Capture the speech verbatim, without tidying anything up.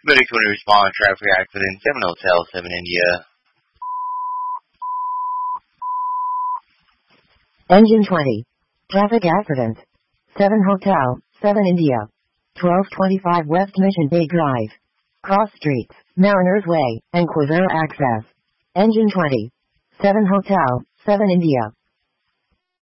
Medic twenty respond, traffic accident, seven Hotel, seven India. Engine twenty. Traffic accident. seven Hotel, seven India. twelve twenty-five West Mission Bay Drive. Cross Streets, Mariners Way, and Quivira Access. Engine twenty. seven Hotel, seven India.